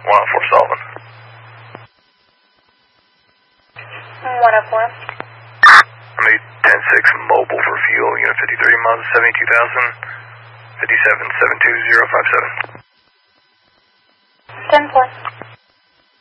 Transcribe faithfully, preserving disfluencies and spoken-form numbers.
one oh four Sullivan. one oh four. I need ten six mobile for fuel, unit fifty-three, Mazda seventy-two thousand, fifty-seven seven two zero five seven. ten four.